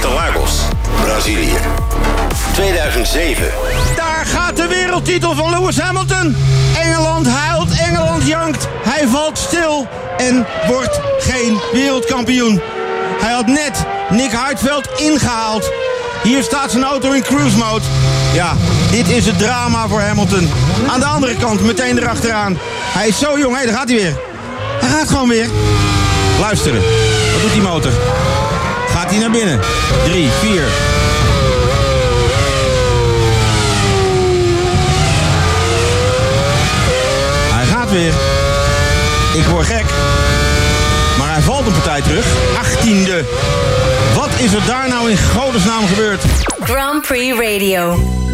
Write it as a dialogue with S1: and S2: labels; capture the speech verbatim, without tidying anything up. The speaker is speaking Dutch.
S1: Interlagos, Brazilië. tweeduizend zeven.
S2: Daar gaat de wereldtitel van Lewis Hamilton. Engeland huilt, Engeland jankt. Hij valt stil en wordt geen wereldkampioen. Hij had net Nick Heidfeld ingehaald. Hier staat zijn auto in cruise mode. Ja, dit is het drama voor Hamilton. Aan de andere kant, meteen erachteraan. Hij is zo jong, hé, hey, daar gaat hij weer. Hij gaat gewoon weer. Luisteren, wat doet die motor? Gaat hij naar binnen? Drie, vier. Hij gaat weer. Ik word gek. Maar hij valt een partij terug. achttiende. Wat is er daar nou in godesnaam gebeurd?
S3: Grand Prix Radio.